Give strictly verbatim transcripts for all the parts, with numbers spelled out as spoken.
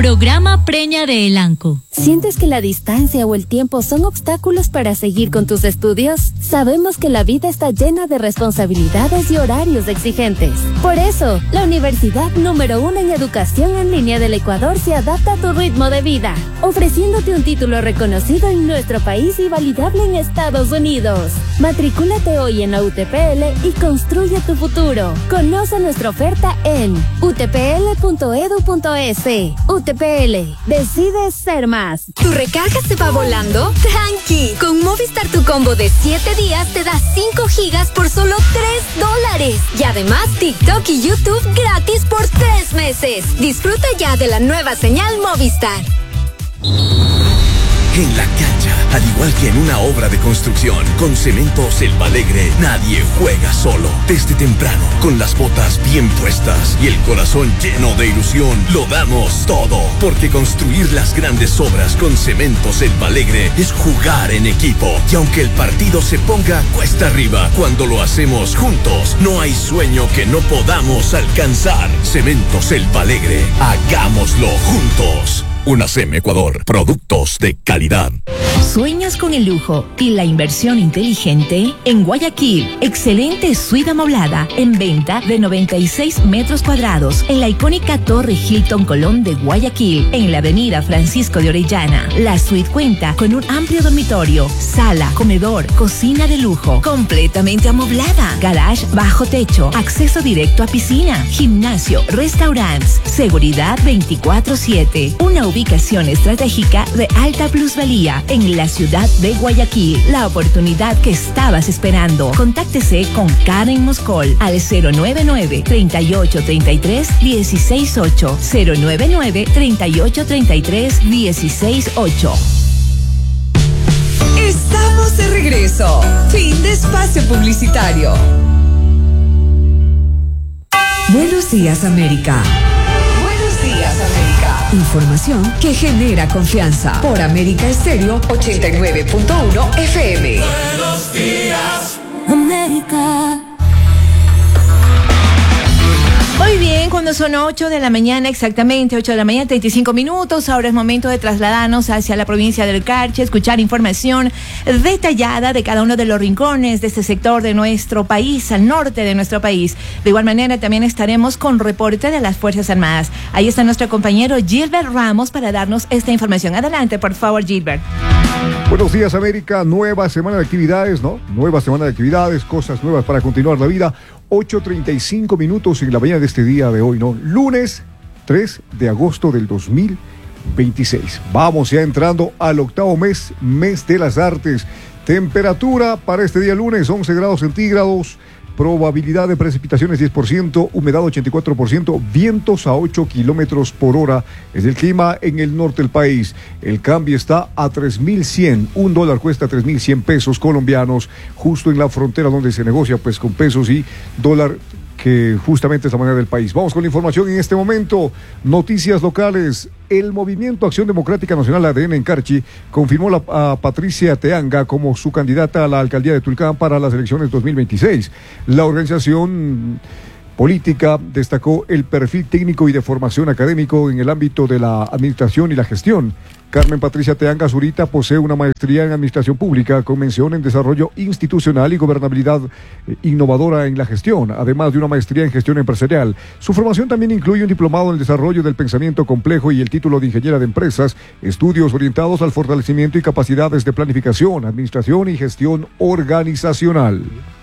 Programa Preña de Elanco. ¿Sientes que la distancia o el tiempo son obstáculos para seguir con tus estudios? Sabemos que la vida está llena de responsabilidades y horarios exigentes. Por eso, la universidad número uno en educación en línea del Ecuador se adapta a tu ritmo de vida, ofreciéndote un título reconocido en nuestro país y validable en Estados Unidos. Matricúlate hoy en la U T P L y construye tu futuro. Conoce nuestra oferta en u t p l punto e d u punto e s. U T P L, decide ser más. ¿Tu recarga se va volando? Tranqui, con Movistar tu combo de siete días te da cinco gigas por solo tres dólares. Y además TikTok y YouTube gratis por tres meses. Disfruta ya de la nueva señal Movistar. En la cancha, al igual que en una obra de construcción, con Cementos El Alegre, nadie juega solo. Desde temprano, con las botas bien puestas y el corazón lleno de ilusión, lo damos todo. Porque construir las grandes obras con Cementos El Alegre es jugar en equipo. Y aunque el partido se ponga cuesta arriba, cuando lo hacemos juntos, no hay sueño que no podamos alcanzar. Cementos El Alegre, hagámoslo juntos. UNACEM Ecuador, productos de calidad. ¿Sueñas con el lujo y la inversión inteligente? En Guayaquil, excelente suite amoblada en venta de noventa y seis metros cuadrados en la icónica Torre Hilton Colón de Guayaquil, en la avenida Francisco de Orellana. La suite cuenta con un amplio dormitorio, sala, comedor, cocina de lujo, completamente amoblada, garage bajo techo, acceso directo a piscina, gimnasio, restaurantes, seguridad veinticuatro siete. Una ubicación estratégica de alta plusvalía en la ciudad de Guayaquil. La oportunidad que estabas esperando. Contáctese con Karen Moscol al cero nueve nueve, treinta y ocho, treinta y tres, dieciséis ocho, cero nueve nueve, treinta y ocho, treinta y tres, dieciséis ocho. Estamos de regreso. Fin de espacio publicitario. Buenos días, América. Buenos días, América. Información que genera confianza. Por América Estéreo ochenta y nueve punto uno F M. Buenos días, América. Muy bien, cuando son ocho de la mañana, exactamente ocho de la mañana, treinta y cinco minutos, ahora es momento de trasladarnos hacia la provincia del Carchi, escuchar información detallada de cada uno de los rincones de este sector de nuestro país, al norte de nuestro país. De igual manera, también estaremos con reporte de las Fuerzas Armadas. Ahí está nuestro compañero Gilbert Ramos para darnos esta información. Adelante, por favor, Gilbert. Buenos días, América. Nueva semana de actividades, ¿no? Nueva semana de actividades, cosas nuevas para continuar la vida. ocho treinta y cinco minutos en la mañana de este día de hoy, ¿no? Lunes tres de agosto del dos mil veintiséis. Vamos ya entrando al octavo mes, mes de las artes. Temperatura para este día lunes, once grados centígrados. Probabilidad de precipitaciones diez por ciento, humedad ochenta y cuatro por ciento, vientos a ocho kilómetros por hora. Es el clima en el norte del país. El cambio está a tres mil cien, un dólar cuesta tres mil cien pesos colombianos, justo en la frontera donde se negocia pues con pesos y dólar, que justamente es la moneda del país. Vamos con la información en este momento. Noticias locales. El Movimiento Acción Democrática Nacional A D N en Carchi confirmó la, a Patricia Teanga como su candidata a la alcaldía de Tulcán para las elecciones dos mil veintiséis. La organización política destacó el perfil técnico y de formación académico en el ámbito de la administración y la gestión. Carmen Patricia Teanga Zurita posee una maestría en Administración Pública con mención en Desarrollo Institucional y Gobernabilidad eh, innovadora en la gestión, además de una maestría en Gestión Empresarial. Su formación también incluye un diplomado en el Desarrollo del Pensamiento Complejo y el título de Ingeniera de Empresas, estudios orientados al fortalecimiento y capacidades de planificación, administración y gestión organizacional.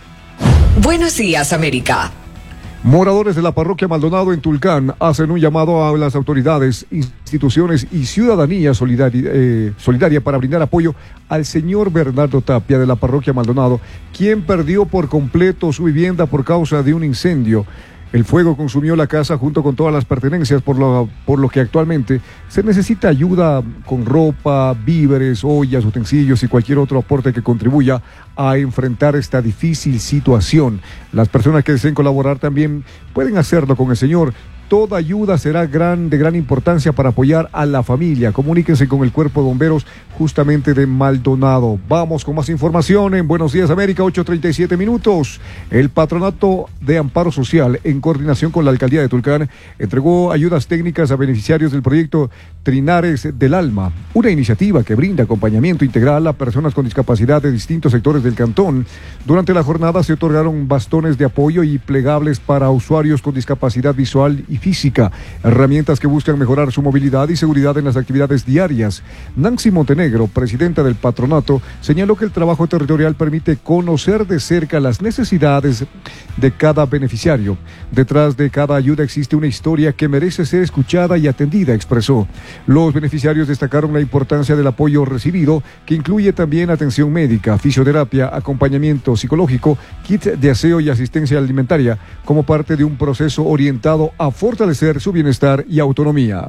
Buenos días, América. Moradores de la parroquia Maldonado en Tulcán hacen un llamado a las autoridades, instituciones y ciudadanía solidaria, eh, solidaria para brindar apoyo al señor Bernardo Tapia de la parroquia Maldonado, quien perdió por completo su vivienda por causa de un incendio. El fuego consumió la casa junto con todas las pertenencias, por lo, por lo que actualmente se necesita ayuda con ropa, víveres, ollas, utensilios y cualquier otro aporte que contribuya a enfrentar esta difícil situación. Las personas que deseen colaborar también pueden hacerlo con el señor toda ayuda será gran, de gran importancia para apoyar a la familia. Comuníquense con el Cuerpo de Bomberos justamente de Maldonado. Vamos con más información en Buenos Días América, ocho treinta y siete minutos. El Patronato de Amparo Social, en coordinación con la Alcaldía de Tulcán, entregó ayudas técnicas a beneficiarios del proyecto Trinares del Alma, una iniciativa que brinda acompañamiento integral a personas con discapacidad de distintos sectores del cantón. Durante la jornada se otorgaron bastones de apoyo y plegables para usuarios con discapacidad visual y física, herramientas que buscan mejorar su movilidad y seguridad en las actividades diarias. Nancy Montenegro, presidenta del patronato, señaló que el trabajo territorial permite conocer de cerca las necesidades de cada beneficiario. Detrás de cada ayuda existe una historia que merece ser escuchada y atendida, expresó. Los beneficiarios destacaron la importancia del apoyo recibido, que incluye también atención médica, fisioterapia, acompañamiento psicológico, kit de aseo y asistencia alimentaria, como parte de un proceso orientado a fortalecer su bienestar y autonomía.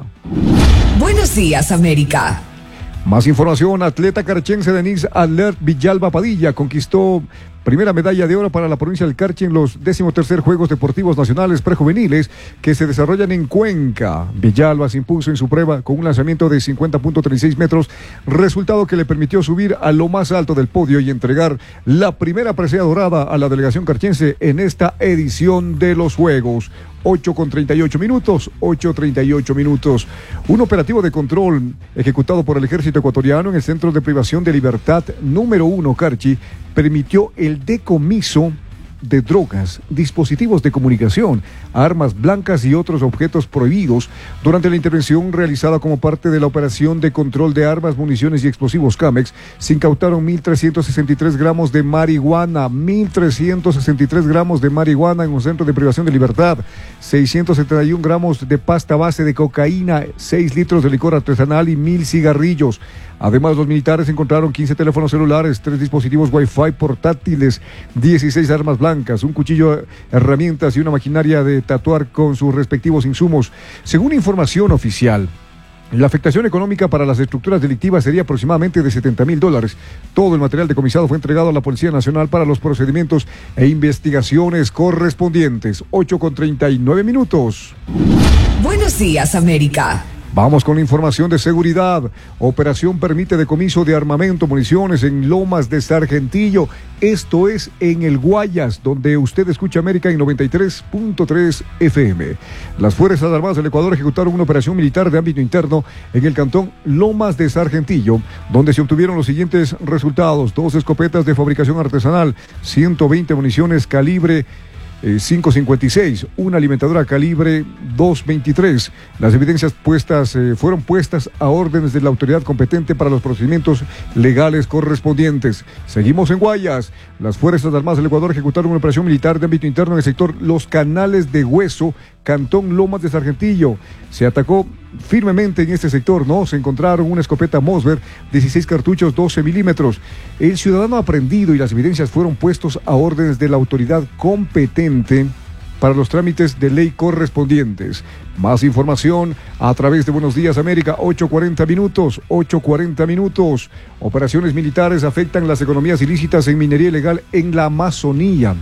Buenos días, América. Más información: atleta carchense Denise Alert Villalba Padilla conquistó primera medalla de oro para la provincia del Carchi en los decimotercer Juegos Deportivos Nacionales Prejuveniles que se desarrollan en Cuenca. Villalba se impuso en su prueba con un lanzamiento de cincuenta punto treinta y seis metros, resultado que le permitió subir a lo más alto del podio y entregar la primera presea dorada a la delegación carchense en esta edición de los Juegos. ocho con treinta y ocho minutos, ocho treinta y ocho minutos. Un operativo de control ejecutado por el ejército ecuatoriano en el Centro de Privación de Libertad número uno Carchi permitió el decomiso de drogas, dispositivos de comunicación, armas blancas y otros objetos prohibidos. Durante la intervención realizada como parte de la operación de control de armas, municiones y explosivos CAMEX, se incautaron mil trescientos sesenta y tres gramos de marihuana, mil trescientos sesenta y tres gramos de marihuana en un centro de privación de libertad, seiscientos setenta y un gramos de pasta base de cocaína, seis litros de licor artesanal y mil cigarrillos. Además, los militares encontraron quince teléfonos celulares, tres dispositivos Wi-Fi portátiles, dieciséis armas blancas, un cuchillo, herramientas y una maquinaria de tatuar con sus respectivos insumos. Según información oficial, la afectación económica para las estructuras delictivas sería aproximadamente de setenta mil dólares. Todo el material decomisado fue entregado a la Policía Nacional para los procedimientos e investigaciones correspondientes. ocho con treinta y nueve minutos. Buenos días, América. Vamos con información de seguridad. Operación permite decomiso de armamento, municiones en Lomas de Sargentillo. Esto es en el Guayas, donde usted escucha América en noventa y tres punto tres F M. Las Fuerzas Armadas del Ecuador ejecutaron una operación militar de ámbito interno en el cantón Lomas de Sargentillo, donde se obtuvieron los siguientes resultados: dos escopetas de fabricación artesanal, ciento veinte municiones calibre Eh, cinco cincuenta y seis, una alimentadora calibre dos veintitrés. Las evidencias puestas eh, fueron puestas a órdenes de la autoridad competente para los procedimientos legales correspondientes. Seguimos en Guayas. Las Fuerzas Armadas del Ecuador ejecutaron una operación militar de ámbito interno en el sector Los Canales de Hueso, cantón Lomas de Sargentillo. Se atacó firmemente en este sector, ¿no? Se encontraron una escopeta Mosber, dieciséis cartuchos, doce milímetros. El ciudadano aprendido y las evidencias fueron puestos a órdenes de la autoridad competente para los trámites de ley correspondientes. Más información a través de Buenos Días América, ocho cuarenta minutos, ocho cuarenta minutos. Operaciones militares afectan las economías ilícitas en minería ilegal en la Amazonía.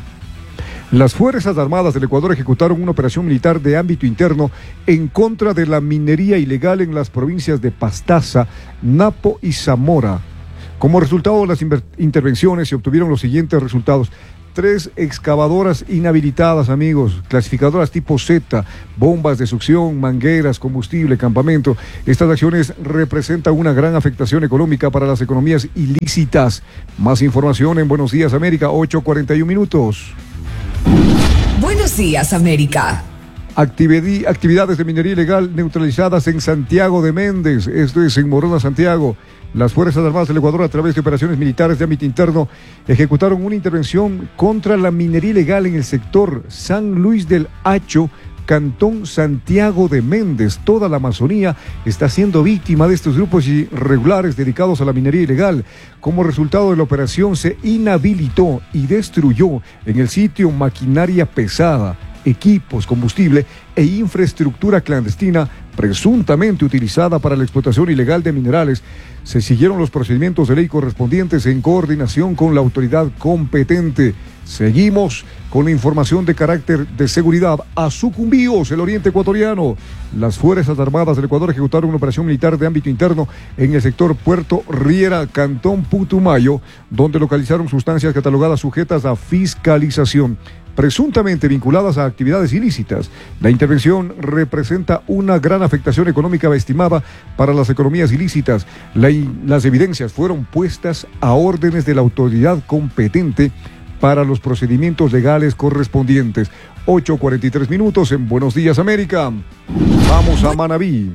Las Fuerzas Armadas del Ecuador ejecutaron una operación militar de ámbito interno en contra de la minería ilegal en las provincias de Pastaza, Napo y Zamora. Como resultado de las intervenciones se obtuvieron los siguientes resultados: tres excavadoras inhabilitadas, amigos, clasificadoras tipo Z, bombas de succión, mangueras, combustible, campamento. Estas acciones representan una gran afectación económica para las economías ilícitas. Más información en Buenos Días América, ocho cuarenta y un minutos. Buenos días, América. Actividad, actividades de minería ilegal neutralizadas en Santiago de Méndez, esto es en Morona, Santiago. Las Fuerzas Armadas del Ecuador, a través de operaciones militares de ámbito interno, ejecutaron una intervención contra la minería ilegal en el sector San Luis del Hacho, cantón Santiago de Méndez. Toda la Amazonía está siendo víctima de estos grupos irregulares dedicados a la minería ilegal. Como resultado de la operación se inhabilitó y destruyó en el sitio maquinaria pesada, equipos, combustible e infraestructura clandestina presuntamente utilizada para la explotación ilegal de minerales. Se siguieron los procedimientos de ley correspondientes en coordinación con la autoridad competente. Seguimos con la información de carácter de seguridad. A Sucumbíos, el oriente ecuatoriano. Las Fuerzas Armadas del Ecuador ejecutaron una operación militar de ámbito interno en el sector Puerto Riera, Cantón Putumayo, donde localizaron sustancias catalogadas sujetas a fiscalización, presuntamente vinculadas a actividades ilícitas. La intervención representa una gran afectación económica estimada para las economías ilícitas. La, las evidencias fueron puestas a órdenes de la autoridad competente para los procedimientos legales correspondientes. ocho cuarenta y tres minutos en Buenos Días América. Vamos a Manabí.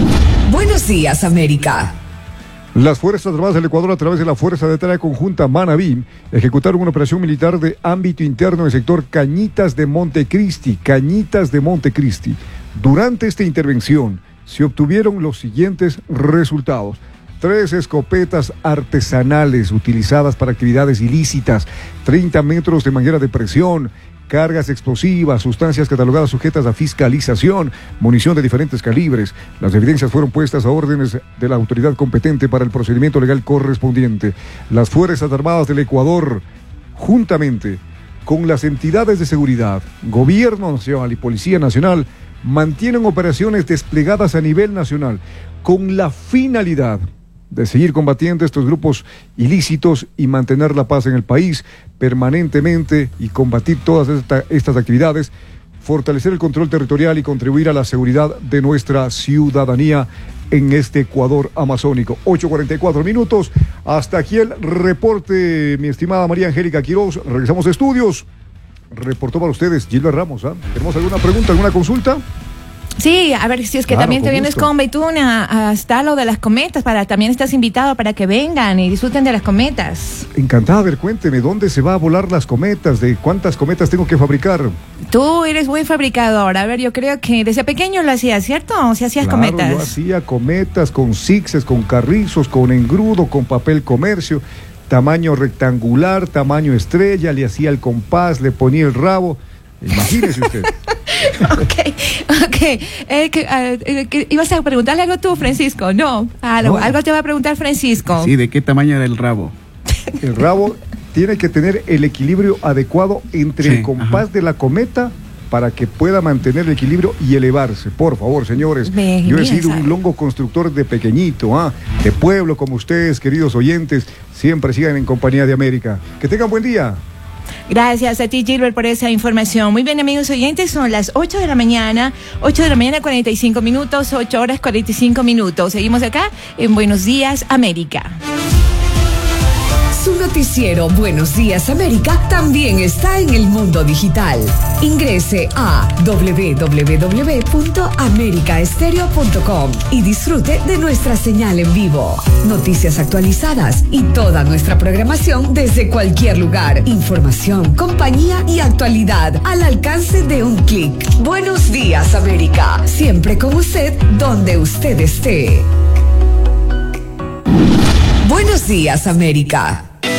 Buenos Días América. Las Fuerzas Armadas del Ecuador, a través de la Fuerza de Tarea Conjunta Manabí, ejecutaron una operación militar de ámbito interno en el sector Cañitas de Montecristi. Cañitas de Montecristi. Durante esta intervención se obtuvieron los siguientes resultados. Tres escopetas artesanales utilizadas para actividades ilícitas, treinta metros de manguera de presión, cargas explosivas, sustancias catalogadas sujetas a fiscalización, munición de diferentes calibres. Las evidencias fueron puestas a órdenes de la autoridad competente para el procedimiento legal correspondiente. Las Fuerzas Armadas del Ecuador, juntamente con las entidades de seguridad, Gobierno Nacional y Policía Nacional, mantienen operaciones desplegadas a nivel nacional con la finalidad de seguir combatiendo estos grupos ilícitos y mantener la paz en el país permanentemente y combatir todas esta, estas actividades, fortalecer el control territorial y contribuir a la seguridad de nuestra ciudadanía en este Ecuador amazónico. ocho cuarenta y cuatro minutos, hasta aquí el reporte, mi estimada María Angélica Quiroz. Regresamos a estudios. Reportó para ustedes Gilbert Ramos. ¿eh? ¿Tenemos alguna pregunta, alguna consulta? Sí, a ver si es que claro, también te vienes gusto. con Beitún hasta lo de las cometas, para también estás invitado para que vengan y disfruten de las cometas. Encantada, a ver, cuénteme, ¿dónde se va a volar las cometas? ¿De cuántas cometas tengo que fabricar? Tú eres buen fabricador, a ver, yo creo que desde pequeño lo hacías, ¿cierto? O si hacías claro, cometas. Yo hacía cometas con zigzags, con carrizos, con engrudo, con papel comercio, tamaño rectangular, tamaño estrella, le hacía el compás, le ponía el rabo. Imagínese usted. Ok, ok. Eh, que, eh, que, ¿Ibas a preguntarle algo tú, Francisco? No, algo, no. algo te va a preguntar Francisco. Sí, ¿de qué tamaño era el rabo? El rabo tiene que tener el equilibrio adecuado entre sí, el compás ajá. de la cometa para que pueda mantener el equilibrio y elevarse. Por favor, señores, Bien, yo he sido sabe. un longo constructor de pequeñito, ¿ah? de pueblo como ustedes, queridos oyentes, siempre sigan en compañía de América. Que tengan buen día. Gracias a ti, Gilbert, por esa información. Muy bien, amigos oyentes, son las ocho de la mañana, ocho de la mañana, cuarenta y cinco minutos, ocho horas, cuarenta y cinco minutos. Seguimos acá en Buenos Días, América. Su noticiero Buenos Días América también está en el mundo digital. Ingrese a doble u doble u doble u punto america estéreo punto com y disfrute de nuestra señal en vivo. Noticias actualizadas y toda nuestra programación desde cualquier lugar. Información, compañía y actualidad al alcance de un clic. Buenos Días América, siempre con usted donde usted esté. Buenos Días América.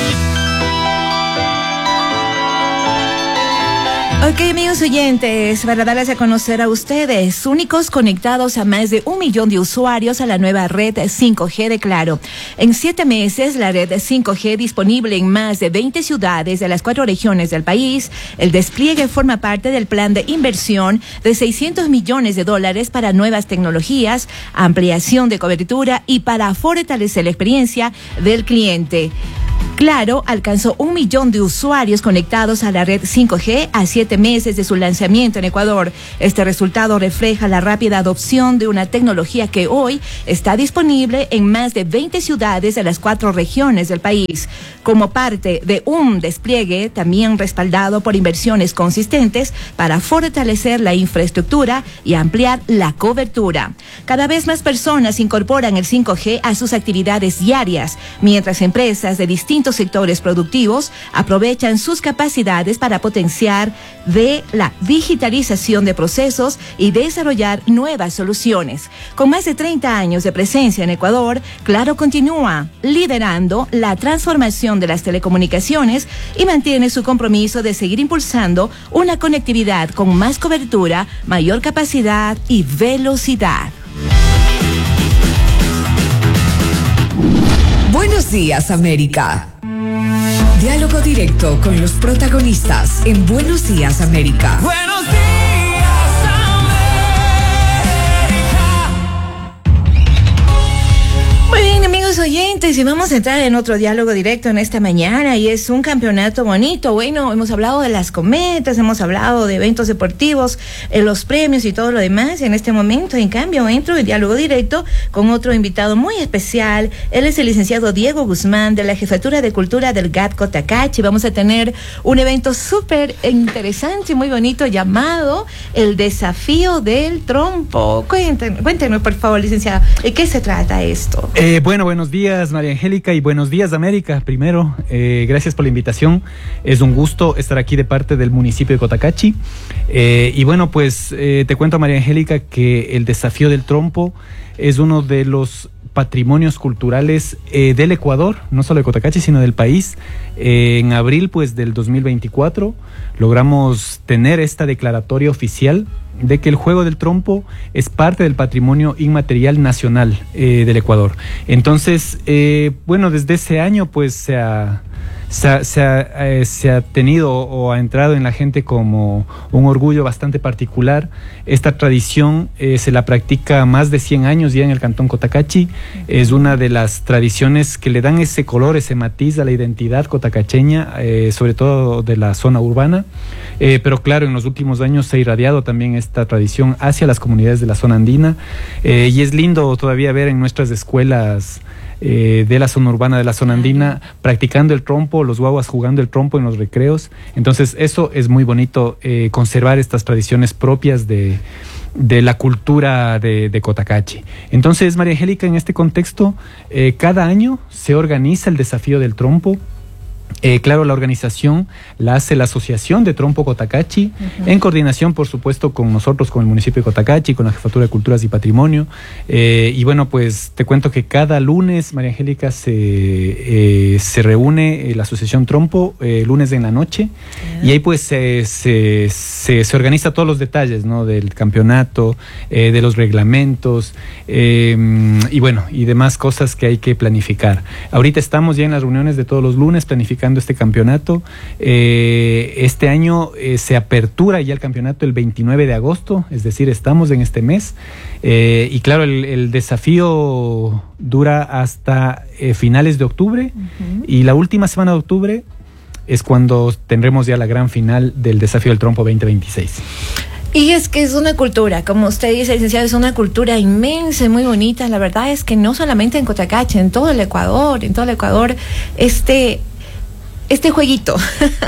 Ok, amigos oyentes, para darles a conocer a ustedes, únicos conectados a más de un millón de usuarios a la nueva red cinco G de Claro. En siete meses, la red cinco G disponible en más de veinte ciudades de las cuatro regiones del país. El despliegue forma parte del plan de inversión de seiscientos millones de dólares para nuevas tecnologías, ampliación de cobertura y para fortalecer la experiencia del cliente. Claro alcanzó un millón de usuarios conectados a la red cinco G a siete meses de su lanzamiento en Ecuador. Este resultado refleja la rápida adopción de una tecnología que hoy está disponible en más de veinte ciudades de las cuatro regiones del país, como parte de un despliegue también respaldado por inversiones consistentes para fortalecer la infraestructura y ampliar la cobertura. Cada vez más personas incorporan el cinco G a sus actividades diarias, mientras empresas de distintos sectores productivos aprovechan sus capacidades para potenciar de la digitalización de procesos y desarrollar nuevas soluciones. Con más de treinta años de presencia en Ecuador, Claro continúa liderando la transformación de las telecomunicaciones y mantiene su compromiso de seguir impulsando una conectividad con más cobertura, mayor capacidad y velocidad. Buenos Días, América. Diálogo directo con los protagonistas en Buenos Días, América. Buenos días, Muy bien, amigos oyentes, y vamos a entrar en otro diálogo directo en esta mañana, y es un campeonato bonito. Bueno, hemos hablado de las cometas, hemos hablado de eventos deportivos, eh, los premios y todo lo demás. En este momento, en cambio, entro en diálogo directo con otro invitado muy especial. Él es el licenciado Diego Guzmán, de la Jefatura de Cultura del G A T Cotacachi. Vamos a tener un evento súper interesante y muy bonito llamado el Desafío del Trompo. Cuéntenos, cuéntenos, por favor, licenciado, ¿de qué se trata esto? Eh, bueno, buenos días, María Angélica, y buenos días, América. Primero, eh, gracias por la invitación. Es un gusto estar aquí de parte del municipio de Cotacachi. Eh, y bueno, pues eh, te cuento, María Angélica, que el Desafío del Trompo es uno de los patrimonios culturales eh, del Ecuador, no solo de Cotacachi, sino del país. Eh, en abril, pues, del dos mil veinticuatro, logramos tener esta declaratoria oficial de que el juego del trompo es parte del patrimonio inmaterial nacional eh, del Ecuador. Entonces, eh, bueno, desde ese año, pues, se ha... Se ha, se, ha, eh, se ha tenido o ha entrado en la gente como un orgullo bastante particular. Esta tradición eh, se la practica más de cien años ya en el Cantón Cotacachi. Es una de las tradiciones que le dan ese color, ese matiz a la identidad cotacacheña, eh, sobre todo de la zona urbana. Eh, pero claro, en los últimos años se ha irradiado también esta tradición hacia las comunidades de la zona andina. Eh, y es lindo todavía ver en nuestras escuelas Eh, de la zona urbana, de la zona andina, practicando el trompo, los guaguas jugando el trompo en los recreos. Entonces eso es muy bonito, eh, conservar estas tradiciones propias de, de la cultura de, de Cotacachi. Entonces, María Angélica, en este contexto, eh, cada año se organiza el Desafío del Trompo. Eh, claro, la organización la hace la Asociación de Trompo Cotacachi, uh-huh. en coordinación, por supuesto, con nosotros, con el municipio de Cotacachi, con la Jefatura de Culturas y Patrimonio. Eh, y bueno, pues te cuento que cada lunes, María Angélica, se, eh, se reúne la Asociación Trompo, eh, lunes en la noche, uh-huh. y ahí pues se, se, se, se organiza todos los detalles, ¿no?, del campeonato, eh, de los reglamentos, eh, y bueno, y demás cosas que hay que planificar. Ahorita estamos ya en las reuniones de todos los lunes planificando este campeonato. Eh, este año eh, se apertura ya el campeonato el veintinueve de agosto, es decir, estamos en este mes, eh, y claro, el, el desafío dura hasta eh, finales de octubre, uh-huh. y la última semana de octubre es cuando tendremos ya la gran final del Desafío del Trompo veinte veintiséis. Y es que es una cultura, como usted dice, licenciado, es una cultura inmensa y muy bonita. La verdad es que no solamente en Cotacachi, en todo el Ecuador, en todo el Ecuador, este... Este jueguito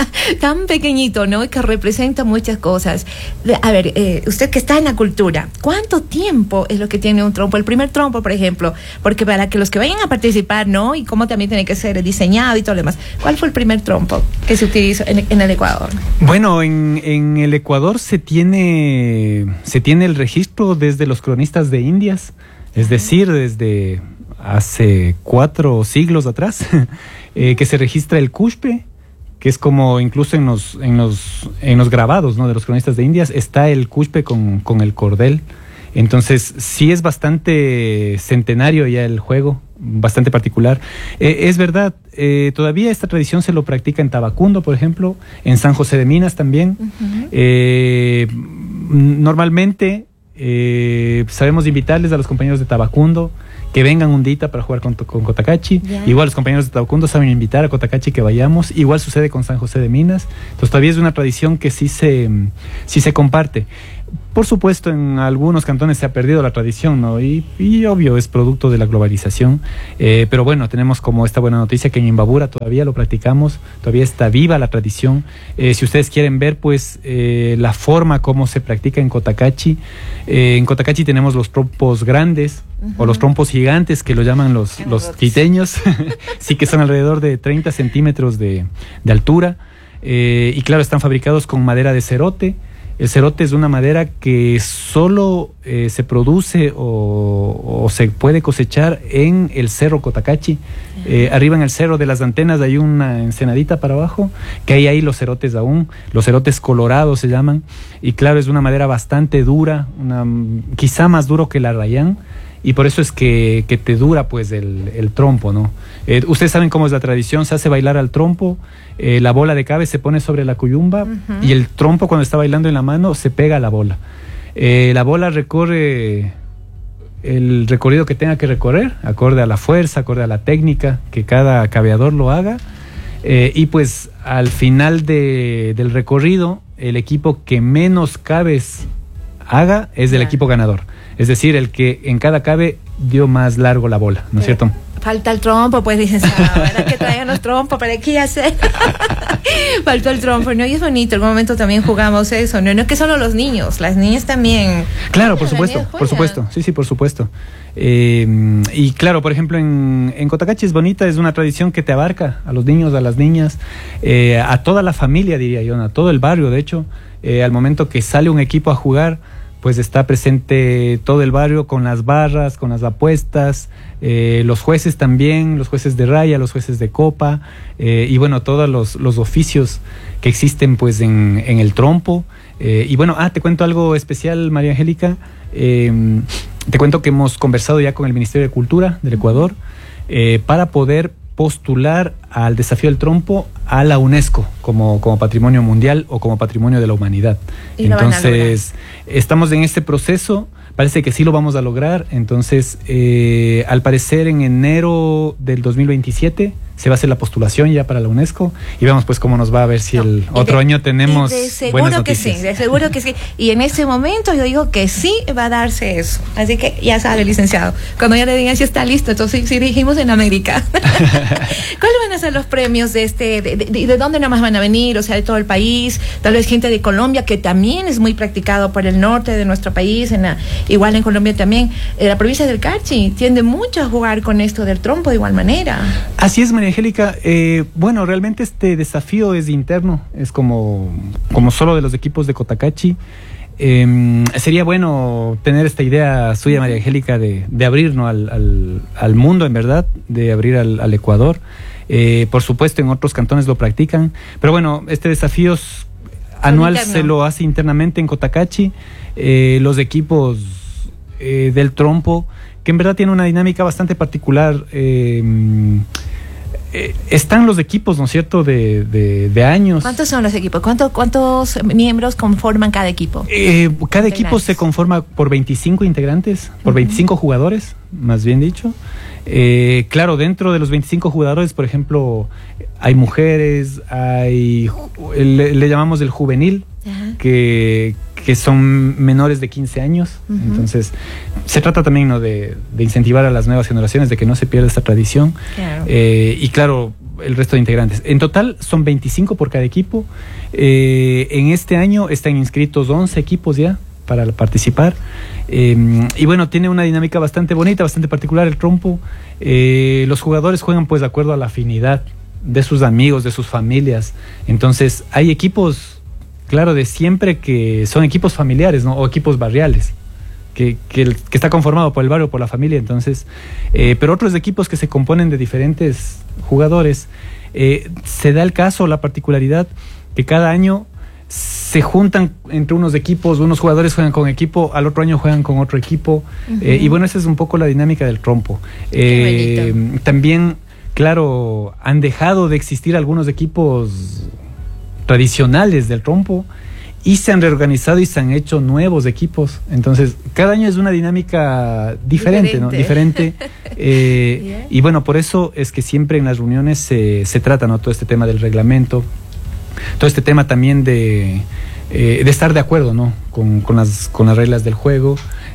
tan pequeñito, ¿no?, que representa muchas cosas. A ver, eh, usted que está en la cultura, ¿cuánto tiempo es lo que tiene un trompo? El primer trompo, por ejemplo, porque para que los que vayan a participar, ¿no?, y cómo también tiene que ser diseñado y todo lo demás, ¿cuál fue el primer trompo que se utilizó en, en el Ecuador? Bueno, en, en el Ecuador se tiene, se tiene el registro desde los cronistas de Indias, es decir, desde hace cuatro siglos atrás. Eh, que se registra el cushpe, que es como incluso en los en los en los grabados, ¿no?, de los cronistas de Indias está el cushpe con, con el cordel. Entonces sí es bastante centenario ya el juego, bastante particular. Eh, es verdad, eh, todavía esta tradición se lo practica en Tabacundo, por ejemplo, en San José de Minas también. Uh-huh. Eh, normalmente eh, sabemos invitarles a los compañeros de Tabacundo que vengan un día para jugar con, con Cotacachi. Yeah. Igual los compañeros de Tabacundo saben invitar a Cotacachi que vayamos. Igual sucede con San José de Minas. Entonces todavía es una tradición que sí se, sí se comparte. Por supuesto, en algunos cantones se ha perdido la tradición, ¿no? Y, y obvio, es producto de la globalización. Eh, pero bueno, tenemos como esta buena noticia que en Imbabura todavía lo practicamos, todavía está viva la tradición. Eh, si ustedes quieren ver, pues, eh, la forma como se practica en Cotacachi, eh, en Cotacachi tenemos los trompos grandes, uh-huh. o los trompos gigantes, que lo llaman los, los quiteños, sí, que son alrededor de treinta centímetros de, de altura, eh, y claro, están fabricados con madera de cerote. El cerote es una madera que solo eh, se produce o, o se puede cosechar en el Cerro Cotacachi. Eh, arriba en el Cerro de las Antenas hay una ensenadita para abajo, que hay ahí los cerotes aún, los cerotes colorados se llaman, y claro, es una madera bastante dura, una, quizá más duro que el arrayán, y por eso es que, que te dura pues el, el trompo, ¿no? Eh, ustedes saben cómo es la tradición, se hace bailar al trompo, eh, la bola de cabe se pone sobre la cuyumba uh-huh. y el trompo cuando está bailando en la mano se pega a la bola. Eh, la bola recorre el recorrido que tenga que recorrer, acorde a la fuerza, acorde a la técnica, que cada cabeador lo haga. Eh, y pues al final de, del recorrido, el equipo que menos cabes haga es el equipo ganador. Es decir, el que en cada cabe dio más largo la bola, ¿no es cierto? Falta el trompo, pues dices, ah, ¿verdad que traían los trompos? ¿Para qué hacer? Faltó el trompo, ¿no? Y es bonito, en algún momento también jugamos eso, ¿no? No es que solo los niños, las niñas también. Claro, por supuesto, por supuesto, sí, sí, por supuesto. Eh, y claro, por ejemplo, en, en Cotacachi es bonita, es una tradición que te abarca a los niños, a las niñas, eh, a toda la familia, diría yo, a todo el barrio, de hecho, eh, al momento que sale un equipo a jugar, pues está presente todo el barrio con las barras, con las apuestas, eh, los jueces también, los jueces de raya, los jueces de copa, eh, y bueno, todos los, los oficios que existen pues en, en el trompo. Eh, y bueno, ah, te cuento algo especial, María Angélica. Eh, te cuento que hemos conversado ya con el Ministerio de Cultura del Ecuador eh, para poder postular al desafío del trompo a la UNESCO como, como patrimonio mundial o como patrimonio de la humanidad. Entonces, estamos en este proceso, parece que sí lo vamos a lograr. Entonces, eh, al parecer en enero del dos mil veintisiete se va a hacer la postulación ya para la UNESCO y vemos pues cómo nos va, a ver si no, el otro de, año tenemos de seguro buenas que noticias. sí, de seguro que sí. Y en este momento yo digo que sí va a darse eso. Así que ya sabe, licenciado. Cuando ya le digan si está listo, entonces sí dijimos en América. ¿Cuáles van a ser los premios de este, de, de, de, de dónde nomás van a venir? O sea, de todo el país, tal vez gente de Colombia, que también es muy practicado por el norte de nuestro país, en la, igual en Colombia también. En la provincia del Carchi tiende mucho a jugar con esto del trompo de igual manera. Así es, María Angélica, eh, bueno, realmente este desafío es interno, es como, como solo de los equipos de Cotacachi. Eh, sería bueno tener esta idea suya, María Angélica, de, de abrir, ¿no? al, al, al mundo, en verdad, de abrir al, al Ecuador. Eh, por supuesto, en otros cantones lo practican, pero bueno, este desafío anual se lo hace internamente en Cotacachi. Eh, los equipos eh, del trompo, que en verdad tiene una dinámica bastante particular. Eh, Eh, están los equipos, ¿no es cierto?, de, de, de años. ¿Cuántos son los equipos? ¿Cuántos, cuántos miembros conforman cada equipo? Eh, cada equipo se conforma por veinticinco integrantes, por uh-huh. veinticinco jugadores, más bien dicho. Eh, claro, dentro de los veinticinco jugadores, por ejemplo, hay mujeres, hay le, le llamamos el juvenil, uh-huh. que, que son menores de quince años. Uh-huh. Entonces, se trata también, ¿no?, de, de incentivar a las nuevas generaciones, de que no se pierda esta tradición. Claro. Eh, y claro, el resto de integrantes. En total son veinticinco por cada equipo. Eh, en este año están inscritos once equipos ya para participar. Eh, y bueno, tiene una dinámica bastante bonita, bastante particular el trompo. Eh, los jugadores juegan pues de acuerdo a la afinidad de sus amigos, de sus familias. Entonces, hay equipos, claro, de siempre, que son equipos familiares, ¿no?, o equipos barriales, que, que, que está conformado por el barrio, por la familia. Entonces, eh, pero otros equipos que se componen de diferentes jugadores, eh, se da el caso, la particularidad, que cada año se juntan entre unos equipos, unos jugadores juegan con equipo, al otro año juegan con otro equipo. Uh-huh. eh, y bueno, esa es un poco la dinámica del trompo. Eh, también, claro, han dejado de existir algunos equipos tradicionales del trompo y se han reorganizado y se han hecho nuevos equipos. Entonces, cada año es una dinámica diferente, diferente. ¿no? Diferente. eh, yeah. Y bueno, por eso es que siempre en las reuniones se, se trata, ¿no?, todo este tema del reglamento, todo este tema también de, eh, de estar de acuerdo, ¿no?, con, con, las, con las reglas del juego,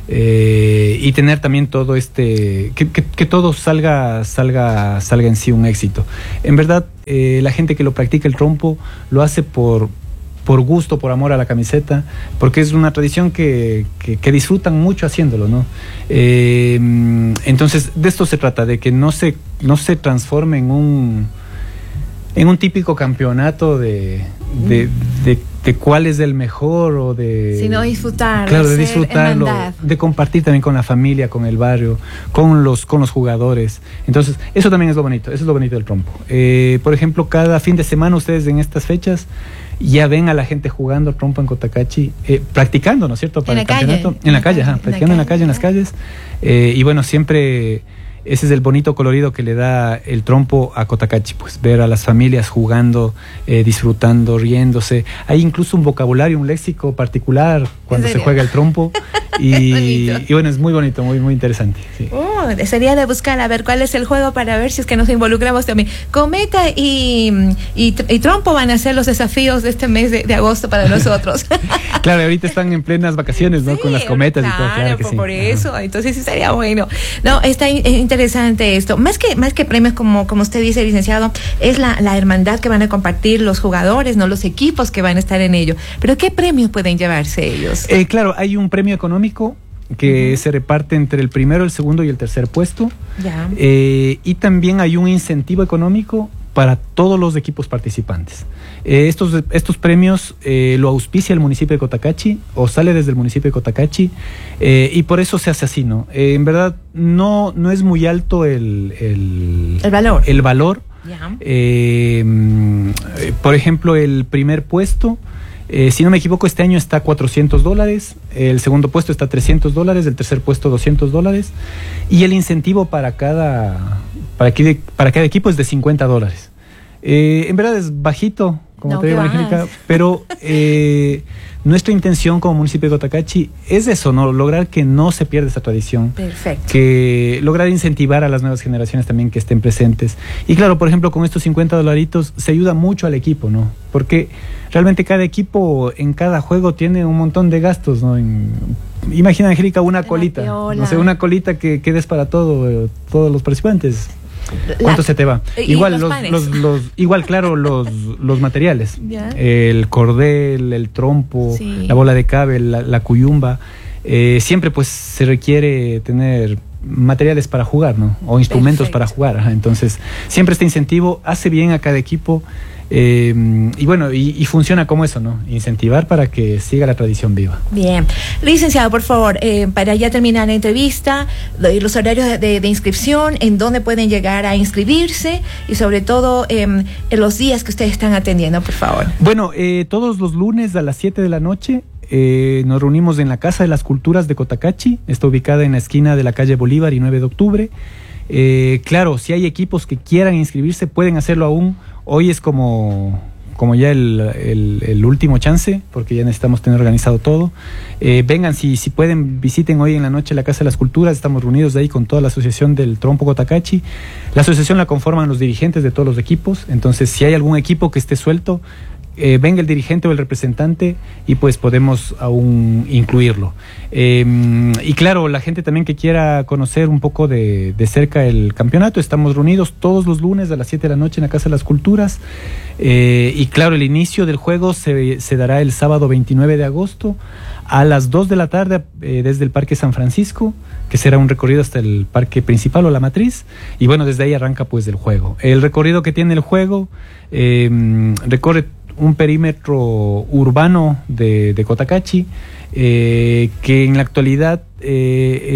eh, y tener también todo este, que, que, que todo salga, salga, salga en sí un éxito. En verdad, eh, la gente que lo practica el trompo lo hace por, por gusto, por amor a la camiseta, porque es una tradición que, que, que disfrutan mucho haciéndolo, ¿no? Eh, entonces, de esto se trata, de que no se, no se transforme en un... en un típico campeonato de, de, de, de cuál es el mejor o de... Sino disfrutar. Claro, de disfrutarlo, hermandad. de compartir también con la familia, con el barrio, con los, con los jugadores. Entonces, eso también es lo bonito, eso es lo bonito del trompo. Eh, por ejemplo, cada fin de semana ustedes en estas fechas ya ven a la gente jugando trompo en Cotacachi, eh, practicando, ¿no es cierto? Para en el la campeonato. calle. En la calle, ajá, practicando en la calle, en las calles. Eh, y bueno, siempre... Ese es el bonito colorido que le da el trompo a Cotacachi, pues ver a las familias jugando, eh, disfrutando, riéndose. Hay incluso un vocabulario, un léxico particular cuando se juega el trompo. Y, y bueno, es muy bonito, muy muy interesante. Sí. Oh, sería de buscar a ver cuál es el juego para ver si es que nos involucramos también. Cometa y, y, y trompo van a ser los desafíos de este mes de, de agosto para nosotros. Claro, ahorita están en plenas vacaciones, ¿no? Sí, con las cometas claro, y todo. Claro que por, sí. por eso, Ajá. Entonces sí estaría bueno. No, está interesante esto. Más que más que premios, como, como usted dice, licenciado, es la, la hermandad que van a compartir los jugadores, no los equipos que van a estar en ello. Pero ¿qué premios pueden llevarse ellos? Eh, claro, hay un premio económico que uh-huh. se reparte entre el primero, el segundo y el tercer puesto. Ya. Eh, y también hay un incentivo económico para todos los equipos participantes. Eh, estos, estos premios eh, lo auspicia el municipio de Cotacachi o sale desde el municipio de Cotacachi eh, y por eso se hace así, ¿no? Eh, en verdad no, no es muy alto el, el, el valor. El valor. Yeah. Eh, por ejemplo, el primer puesto, eh, si no me equivoco, este año está a cuatrocientos dólares, el segundo puesto está a trescientos dólares, el tercer puesto doscientos dólares y el incentivo para cada, para, aquí, para cada equipo es de cincuenta dólares. Eh, en verdad es bajito, como no, te digo, Angélica, pero eh, nuestra intención como municipio de Cotacachi es eso, ¿no? Lograr que no se pierda esa tradición. Perfecto. Que lograr incentivar a las nuevas generaciones también que estén presentes. Y claro, por ejemplo, con estos cincuenta dolaritos se ayuda mucho al equipo, ¿no? Porque realmente cada equipo en cada juego tiene un montón de gastos, ¿no? En, imagina, Angélica, una de colita. No sé, una colita que, que des para todo, eh, todos los participantes. ¿Cuánto la, se te va? Igual, los, los, los, los, igual claro, los, los materiales. ¿Ya? El cordel, el trompo, sí. la bola de cabe, la, la cuyumba. Eh, siempre pues se requiere tener materiales para jugar, ¿no? O instrumentos Perfecto. Para jugar. Ajá. Entonces, siempre este incentivo hace bien a cada equipo. Eh, y bueno, y, y funciona como eso, ¿no? Incentivar para que siga la tradición viva. Bien. Licenciado, por favor, eh, para ya terminar la entrevista, los horarios de, de, de inscripción, en dónde pueden llegar a inscribirse y sobre todo eh, en los días que ustedes están atendiendo, por favor. Bueno, eh, todos los lunes a las siete de la noche eh, nos reunimos en la Casa de las Culturas de Cotacachi. Está ubicada en la esquina de la calle Bolívar y nueve de octubre. Eh, claro, si hay equipos que quieran inscribirse, pueden hacerlo aún. Hoy es como, como ya el, el, el último chance, porque ya necesitamos tener organizado todo. Eh, vengan, si, si pueden, visiten hoy en la noche la Casa de las Culturas. Estamos reunidos ahí con toda la asociación del Trompo Cotacachi. La asociación la conforman los dirigentes de todos los equipos. Entonces, si hay algún equipo que esté suelto, Eh, venga el dirigente o el representante y pues podemos aún incluirlo. Eh, y claro, la gente también que quiera conocer un poco de, de cerca el campeonato, estamos reunidos todos los lunes a las siete de la noche en la Casa de las Culturas. Eh, y claro, el inicio del juego se, se dará el sábado veintinueve de agosto a las dos de la tarde eh, desde el Parque San Francisco, que será un recorrido hasta el parque principal o la matriz, y bueno, desde ahí arranca pues el juego. El recorrido que tiene el juego eh, recorre un perímetro urbano de, de Cotacachi, eh, que en la actualidad eh,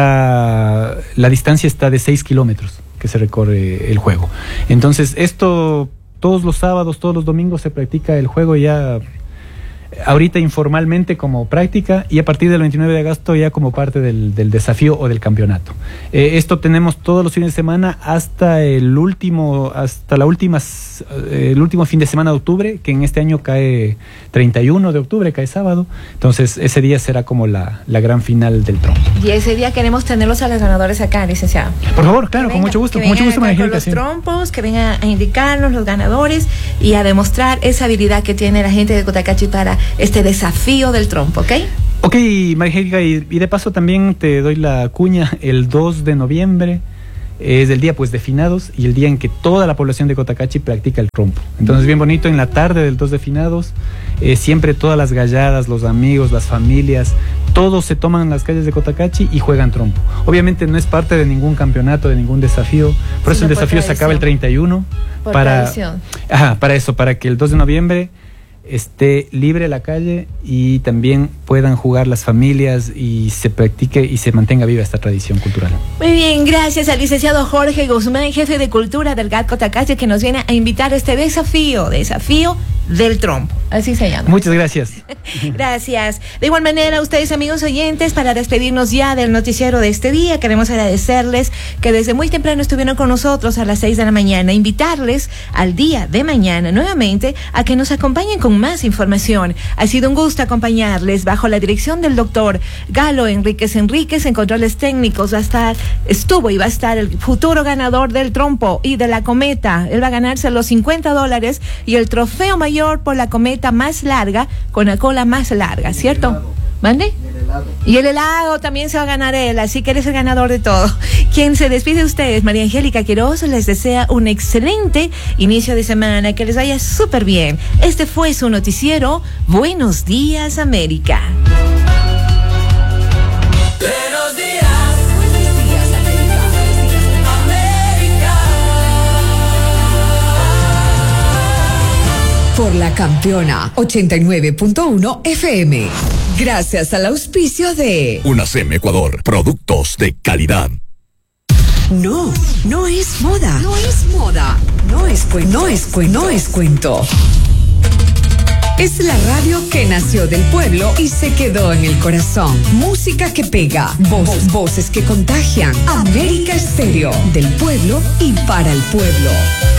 está, la distancia está de seis kilómetros que se recorre el juego. Entonces esto todos los sábados, todos los domingos se practica el juego ya ahorita informalmente como práctica y a partir del veintinueve de agosto ya como parte del, del desafío o del campeonato. Eh, esto tenemos todos los fines de semana hasta el último, hasta la última, eh, el último fin de semana de octubre, que en este año cae treinta y uno de octubre, cae sábado. Entonces ese día será como la, la gran final del trompo. Y ese día queremos tenerlos a los ganadores acá, licenciado. Por favor, claro, con mucho gusto, con mucho gusto, María Angélica. Con los trompos, que vengan a indicarnos los ganadores y a demostrar esa habilidad que tiene la gente de Cotacachi para este desafío del trompo, ¿ok? Ok, María Angélica, y, y de paso también te doy la cuña, el dos de noviembre es el día pues de finados y el día en que toda la población de Cotacachi practica el trompo. Entonces bien bonito, en la tarde del dos de finados, eh, siempre todas las galladas, los amigos, las familias, todos se toman en las calles de Cotacachi y juegan trompo. Obviamente no es parte de ningún campeonato, de ningún desafío, por eso el desafío se acaba el treinta y uno. Por para, tradición. Ajá, para eso, para que el dos de noviembre esté libre la calle y también puedan jugar las familias y se practique y se mantenga viva esta tradición cultural. Muy bien, gracias al licenciado Jorge Guzmán, jefe de cultura del G A T Cotacachi, que nos viene a invitar a este desafío, desafío del trompo, así se llama. Muchas gracias. Gracias. De igual manera, ustedes, amigos oyentes, para despedirnos ya del noticiero de este día, queremos agradecerles que desde muy temprano estuvieron con nosotros a las seis de la mañana, invitarles al día de mañana nuevamente a que nos acompañen con más información. Ha sido un gusto acompañarles bajo la dirección del doctor Galo Enríquez Enríquez en controles técnicos. Va a estar, estuvo y va a estar el futuro ganador del trompo y de la cometa. Él va a ganarse los cincuenta dólares y el trofeo mayor por la cometa más larga con la cola más larga, ¿cierto? ¿Mande? Y el helado también se va a ganar él, así que eres el ganador de todo. Quien se despide de ustedes, María Angélica Quiroz, les desea un excelente inicio de semana, que les vaya súper bien. Este fue su noticiero, Buenos Días, América. Buenos días, buenos días, América. América. Por la campeona ochenta y nueve punto uno F M. Gracias al auspicio de UNACEM Ecuador, productos de calidad. No, no es moda. No es moda. No es cuento. No es cuento. No es cuento. Es la radio que nació del pueblo y se quedó en el corazón. Música que pega, voces, voces que contagian. América Estéreo, del pueblo y para el pueblo.